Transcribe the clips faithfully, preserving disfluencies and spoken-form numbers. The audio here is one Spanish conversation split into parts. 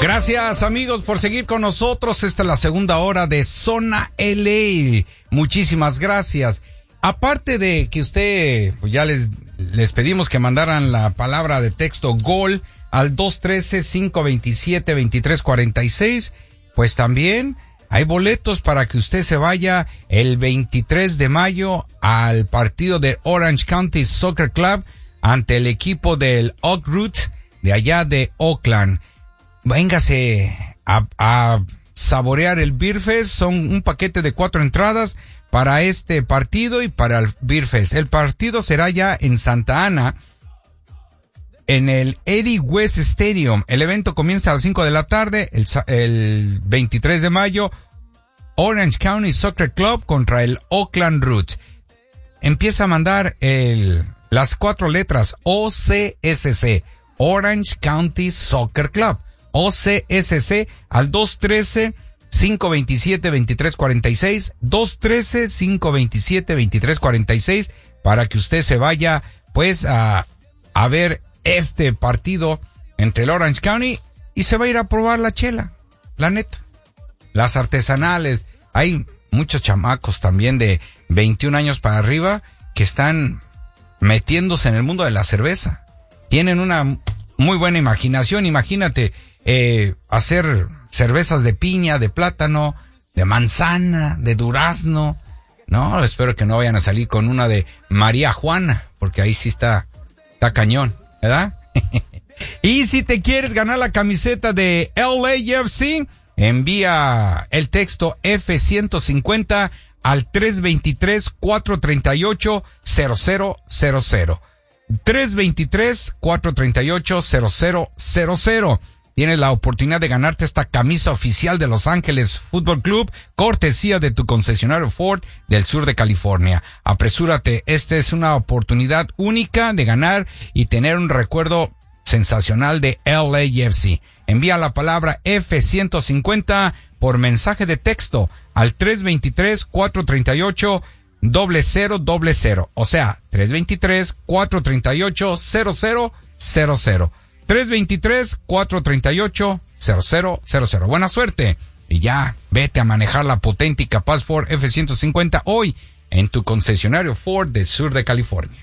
Gracias, amigos, por seguir con nosotros. Esta es la segunda hora de Zona L A. Muchísimas gracias. Aparte de que usted, pues ya les, les pedimos que mandaran la palabra de texto gol al dos uno tres, cinco dos siete, dos tres cuatro seis, pues también hay boletos para que usted se vaya el veintitrés de mayo al partido de Orange County Soccer Club ante el equipo del Oak Root de allá de Oakland. Véngase a, a saborear el Beer Fest. Son un paquete de cuatro entradas para este partido y para el Beer Fest. El partido será ya en Santa Ana, en el Eddie West Stadium. El evento comienza a las cinco de la tarde, el, el veintitrés de mayo, Orange County Soccer Club contra el Oakland Root. Empieza a mandar el, las cuatro letras O C S C, Orange County Soccer Club. O C S C al dos uno tres, cinco dos siete, dos tres cuatro seis, dos uno tres, cinco dos siete, dos tres cuatro seis, para que usted se vaya pues a, a ver este partido entre el Orange County y se va a ir a probar la chela, la neta. Las artesanales, hay muchos chamacos también de veintiún años para arriba que están metiéndose en el mundo de la cerveza. Tienen una muy buena imaginación, imagínate. Eh, hacer cervezas de piña, de plátano, de manzana, de durazno. No, espero que no vayan a salir con una de María Juana, porque ahí sí está, está cañón, ¿verdad? Y si te quieres ganar la camiseta de L A F C, envía el texto F ciento cincuenta al tres dos tres, cuatro tres ocho, cero cero cero cero. tres dos tres, cuatro tres ocho, cero cero cero cero. Tienes la oportunidad de ganarte esta camisa oficial de Los Ángeles Fútbol Club, cortesía de tu concesionario Ford del sur de California. Apresúrate, esta es una oportunidad única de ganar y tener un recuerdo sensacional de L A F C. Envía la palabra F ciento cincuenta por mensaje de texto al tres dos tres, cuatro tres ocho, cero cero cero cero. O sea, tres dos tres, cuatro tres ocho, cero cero cero cero. tres dos tres, cuatro tres ocho, cero cero cero cero. Buena suerte y ya vete a manejar la potente y capaz Ford F ciento cincuenta hoy en tu concesionario Ford del sur de California.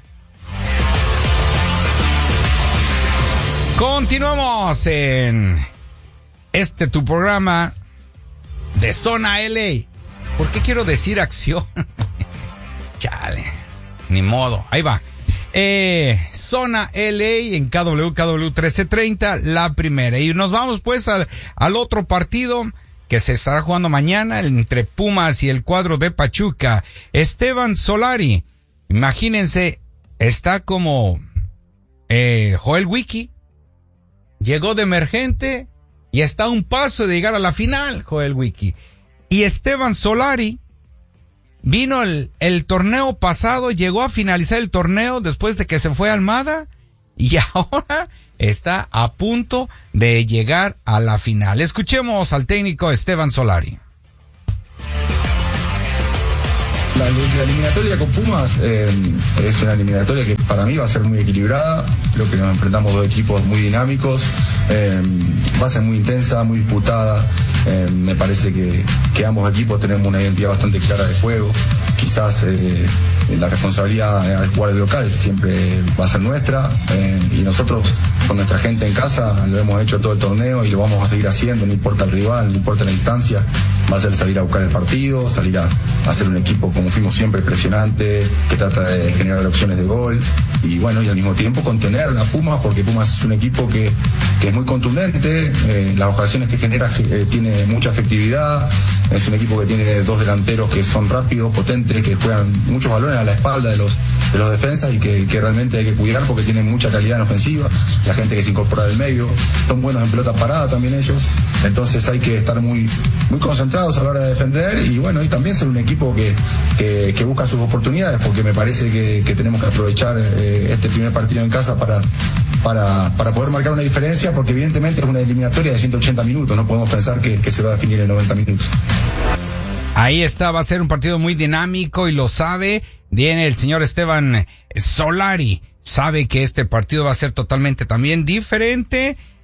Continuamos en este tu programa de Zona L A. ¿Por qué quiero decir acción? Chale, ni modo, ahí va. Eh, Zona L A en K W K W trece treinta, la primera. Y nos vamos pues al, al otro partido que se estará jugando mañana entre Pumas y el cuadro de Pachuca. Esteban Solari, imagínense, está como eh, Joel Wiki. Llegó de emergente y está a un paso de llegar a la final, Joel Wiki. Y Esteban Solari vino el, el torneo pasado, llegó a finalizar el torneo después de que se fue a Almada y ahora está a punto de llegar a la final. Escuchemos al técnico Esteban Solari. La, la eliminatoria con Pumas eh, es una eliminatoria que para mí va a ser muy equilibrada. Creo que nos enfrentamos dos equipos muy dinámicos. Eh, va a ser muy intensa, muy disputada. Eh, me parece que, que ambos equipos tenemos una identidad bastante clara de juego. Quizás eh, la responsabilidad al jugar de local siempre va a ser nuestra. Eh, y nosotros con nuestra gente en casa lo hemos hecho todo el torneo y lo vamos a seguir haciendo, no importa el rival, no importa la instancia. Va a ser salir a buscar el partido, salir a, a hacer un equipo como fuimos siempre, presionante, que trata de generar opciones de gol y bueno, y al mismo tiempo contener a Pumas, porque Pumas es un equipo que, que es muy contundente, eh, las ocasiones que genera eh, tiene mucha efectividad, es un equipo que tiene dos delanteros que son rápidos, potentes, que juegan muchos balones a la espalda de los, de los defensas y que, que realmente hay que cuidar porque tienen mucha calidad en ofensiva, la gente que se incorpora del medio, son buenos en pelota parada también ellos, entonces hay que estar muy, muy concentrados a la hora de defender y bueno, y también ser un equipo que, que, que busca sus oportunidades, porque me parece que, que tenemos que aprovechar eh, este primer partido en casa para, para, para poder marcar una diferencia, porque evidentemente es una eliminatoria de ciento ochenta minutos, no podemos pensar que, que se va a definir en noventa minutos. Ahí está, va a ser un partido muy dinámico y lo sabe, viene el señor Esteban Solari, sabe que este partido va a ser totalmente también diferente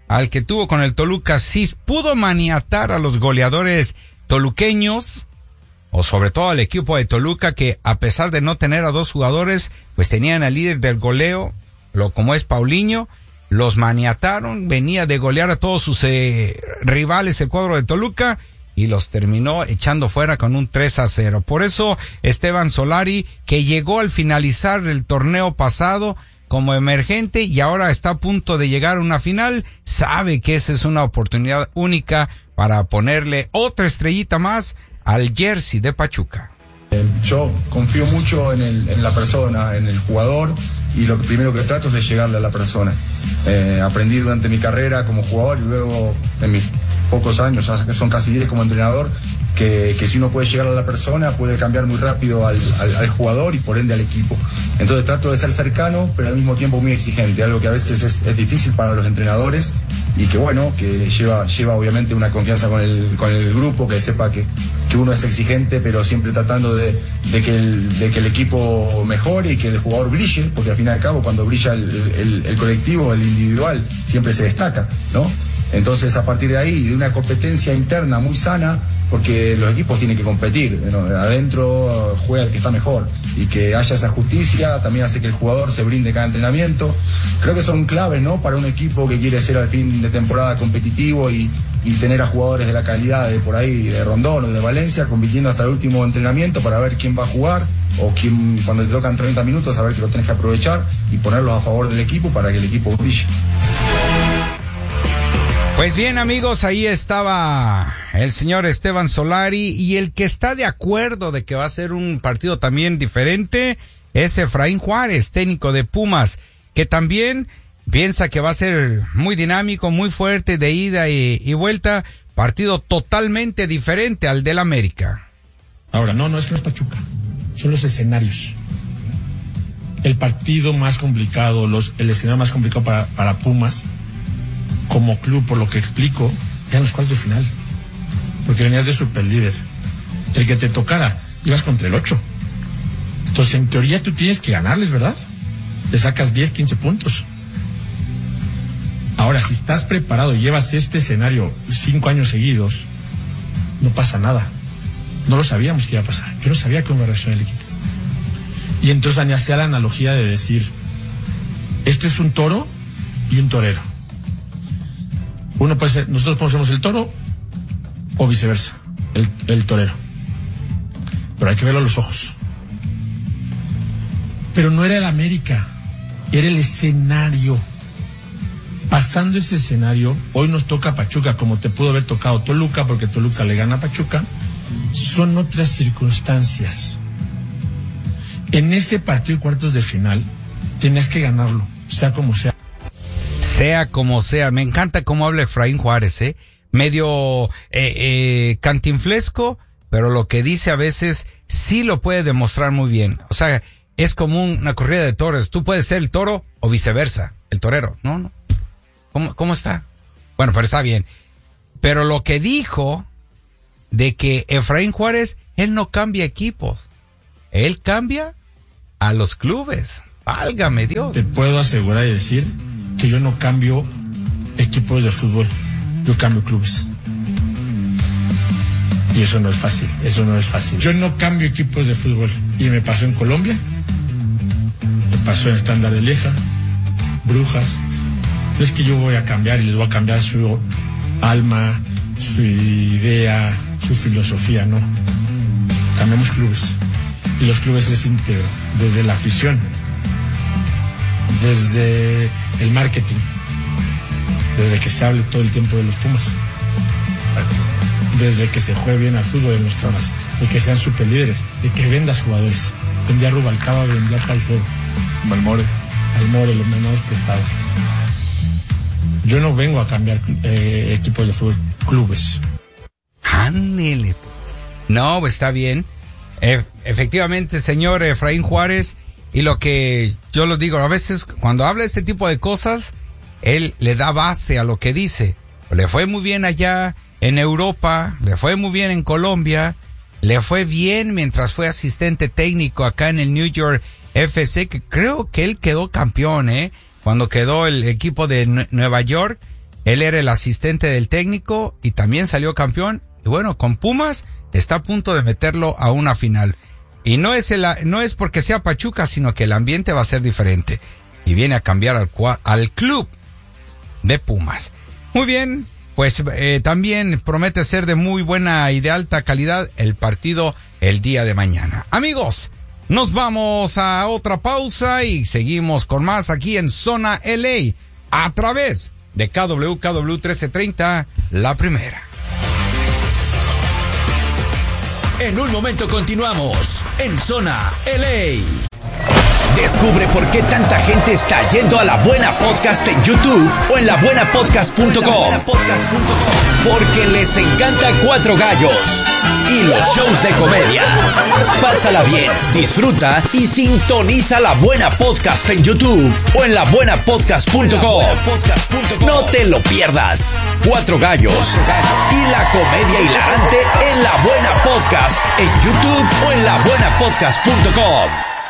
al que tuvo con el Toluca, sí pudo maniatar a los goleadores toluqueños, o sobre todo al equipo de Toluca, que a pesar de no tener a dos jugadores, pues tenían al líder del goleo, lo como es Paulinho, los maniataron, venía de golear a todos sus eh, rivales el cuadro de Toluca, y los terminó echando fuera con un tres a cero. Por eso Esteban Solari, que llegó al finalizar el torneo pasado como emergente y ahora está a punto de llegar a una final, sabe que esa es una oportunidad única para ponerle otra estrellita más al jersey de Pachuca. Yo confío mucho en, el, en la persona, en el jugador, y lo que primero que trato es de llegarle a la persona. Eh, aprendí durante mi carrera como jugador y luego en mis pocos años, ya que son casi diez como entrenador, que, que si uno puede llegar a la persona puede cambiar muy rápido al, al, al jugador y por ende al equipo. Entonces trato de ser cercano, pero al mismo tiempo muy exigente, algo que a veces es, es difícil para los entrenadores y que bueno, que lleva, lleva obviamente una confianza con el, con el grupo, que sepa que, que uno es exigente, pero siempre tratando de, de, que el, de que el equipo mejore y que el jugador brille, porque al fin y al cabo cuando brilla el, el, el colectivo, el individual, siempre se destaca, ¿no? Entonces, a partir de ahí, de una competencia interna muy sana, porque los equipos tienen que competir, ¿no? Adentro juega el que está mejor, y que haya esa justicia también hace que el jugador se brinde cada entrenamiento. Creo que son claves, ¿no?, para un equipo que quiere ser al fin de temporada competitivo y, y tener a jugadores de la calidad de por ahí, de Rondón o de Valencia, compitiendo hasta el último entrenamiento para ver quién va a jugar, o quién, cuando te tocan treinta minutos, saber que lo tenés que aprovechar y ponerlos a favor del equipo para que el equipo brille. Pues bien, amigos, ahí estaba el señor Esteban Solari, y el que está de acuerdo de que va a ser un partido también diferente es Efraín Juárez, técnico de Pumas, que también piensa que va a ser muy dinámico, muy fuerte, de ida y, y vuelta, partido totalmente diferente al del América. Ahora, no, no es que no es Pachuca, son los escenarios. El partido más complicado, los, el escenario más complicado para, para Pumas como club, por lo que explico, eran los cuartos de final, porque venías de superlíder. El que te tocara, ibas contra el ocho. Entonces, en teoría, tú tienes que ganarles, ¿verdad? Le sacas diez, quince puntos. Ahora, si estás preparado y llevas este escenario cinco años seguidos, no pasa nada. No lo sabíamos que iba a pasar. Yo no sabía cómo iba a reaccionar el equipo. Y entonces hacía la analogía de decir, esto es un toro y un torero. Uno puede ser, nosotros conocemos el toro o viceversa, el, el torero. Pero hay que verlo a los ojos. Pero no era el América, era el escenario. Pasando ese escenario, hoy nos toca Pachuca, como te pudo haber tocado Toluca, porque Toluca le gana a Pachuca. Son otras circunstancias. En ese partido de cuartos de final, tenías que ganarlo, sea como sea. Sea como sea, me encanta cómo habla Efraín Juárez, ¿eh? Medio eh, eh, cantinflesco, pero lo que dice a veces sí lo puede demostrar muy bien. O sea, es como una corrida de toros. Tú puedes ser el toro o viceversa, el torero. No, no. ¿Cómo, cómo está? Bueno, pero está bien. Pero lo que dijo de que Efraín Juárez, él no cambia equipos. Él cambia a los clubes. Válgame Dios. Te puedo asegurar y decir que yo no cambio equipos de fútbol, yo cambio clubes. Y eso no es fácil, eso no es fácil. Yo no cambio equipos de fútbol. Y me pasó en Colombia, me pasó en Estándar de Lieja, Brujas. No es que yo voy a cambiar y les voy a cambiar su alma, su idea, su filosofía, no. Cambiamos clubes. Y los clubes es íntegro, desde la afición, desde el marketing, desde que se hable todo el tiempo de los Pumas, desde que se juegue bien al fútbol en los Pumas, de que sean superlíderes, de que vendas jugadores. Vendía a Rubalcaba, vendía a Caicedo, Malmore, Almore, los menores prestados. Yo no vengo a cambiar eh, equipos de fútbol, clubes. Ándele. No, pues está bien. E- efectivamente, señor Efraín Juárez, y lo que yo les digo, a veces cuando habla este tipo de cosas, él le da base a lo que dice. Le fue muy bien allá en Europa, le fue muy bien en Colombia, le fue bien mientras fue asistente técnico acá en el New York F C, que creo que él quedó campeón, ¿eh? Cuando quedó el equipo de Nueva York, Él era el asistente del técnico y también salió campeón. Y bueno, con Pumas está a punto de meterlo a una final. Y no es el, no es porque sea Pachuca, sino que el ambiente va a ser diferente. Y viene a cambiar al, al club de Pumas. Muy bien, pues eh, también promete ser de muy buena y de alta calidad el partido el día de mañana. Amigos, nos vamos a otra pausa y seguimos con más aquí en Zona L A a través de K W K W trece treinta, La Primera. En un momento continuamos en Zona L A. Descubre por qué tanta gente está yendo a La Buena Podcast en YouTube o en la buena podcast punto com. Porque les encanta Cuatro Gallos y los shows de comedia. Pásala bien, disfruta y sintoniza La Buena Podcast en YouTube o en la buena podcast punto com. No te lo pierdas. Cuatro Gallos y la comedia hilarante en La Buena Podcast en YouTube o en la buena podcast punto com.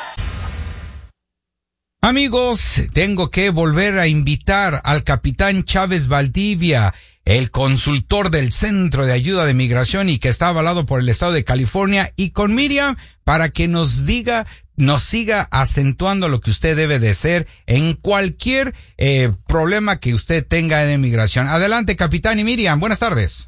Amigos, tengo que volver a invitar al capitán Chávez Valdivia, el consultor del Centro de Ayuda de Migración y que está avalado por el Estado de California, y con Miriam para que nos diga, nos siga acentuando lo que usted debe de ser en cualquier eh, problema que usted tenga de migración. Adelante, capitán, y Miriam, buenas tardes.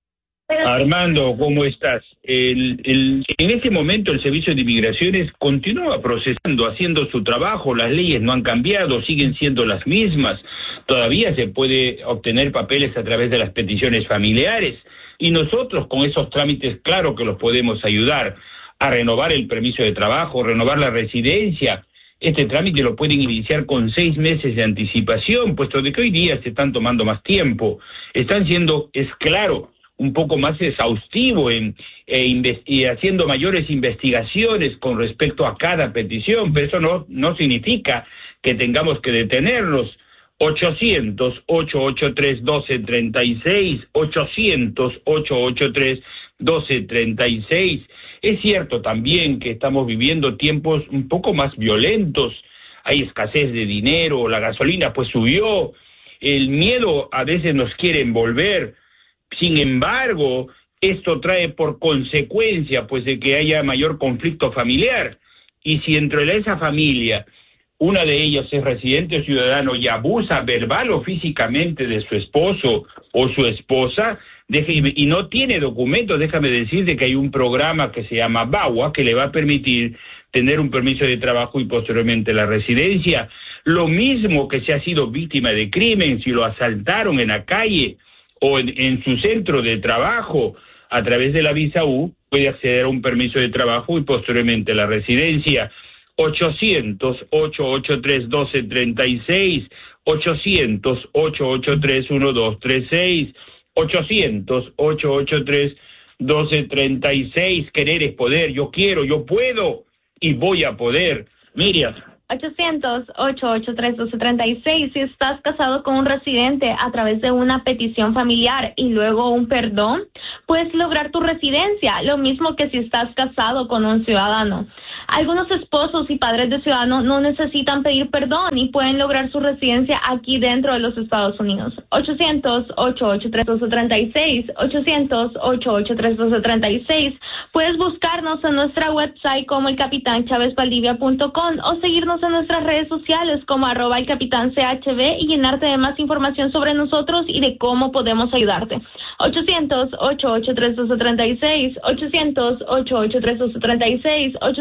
Armando, ¿cómo estás? El, el, en este momento el Servicio de Migraciones continúa procesando, haciendo su trabajo, las leyes no han cambiado, siguen siendo las mismas, todavía se puede obtener papeles a través de las peticiones familiares y nosotros con esos trámites claro que los podemos ayudar a renovar el permiso de trabajo, renovar la residencia. Este trámite lo pueden iniciar con seis meses de anticipación, puesto de que hoy día se están tomando más tiempo, están siendo, es claro, un poco más exhaustivo en, e invest- y haciendo mayores investigaciones con respecto a cada petición, pero eso no, no significa que tengamos que detenernos. ochocientos, ochocientos ochenta y tres, doce treinta y seis, ochocientos, ochocientos ochenta y tres, doce treinta y seis. Es cierto también que estamos viviendo tiempos un poco más violentos, hay escasez de dinero, la gasolina pues subió, el miedo a veces nos quiere envolver. Sin embargo, esto trae por consecuencia pues de que haya mayor conflicto familiar, y si dentro de esa familia una de ellas es residente o ciudadano y abusa verbal o físicamente de su esposo o su esposa, déjeme, y no tiene documentos, déjame decirte que hay un programa que se llama BAWA que le va a permitir tener un permiso de trabajo y posteriormente la residencia. Lo mismo que si ha sido víctima de crimen, si lo asaltaron en la calle o en, en su centro de trabajo, a través de la visa U, puede acceder a un permiso de trabajo y posteriormente la residencia. ochocientos, ochocientos ochenta y tres, doce treinta y seis, ochocientos, ochocientos ochenta y tres, doce treinta y seis, ochocientos, ochocientos ochenta y tres, doce treinta y seis. Querer es poder, yo quiero, yo puedo y voy a poder. Miriam. ochocientos, ochocientos ochenta y tres, doce treinta y seis. Si estás casado con un residente a través de una petición familiar y luego un perdón, puedes lograr tu residencia, lo mismo que si estás casado con un ciudadano. Algunos esposos y padres de ciudadanos no necesitan pedir perdón y pueden lograr su residencia aquí dentro de los Estados Unidos. ochocientos, ochocientos ochenta y tres, doce treinta y seis, ochocientos, ochocientos ochenta y tres, doce treinta y seis. Puedes buscarnos en nuestra website como el capitán chávez valdivia punto com o seguirnos en nuestras redes sociales como arroba el capitán C H V y llenarte de más información sobre nosotros y de cómo podemos ayudarte. ochocientos, ochocientos ochenta y tres, doce treinta y seis, ochocientos, ochocientos ochenta y tres, doce treinta y seis,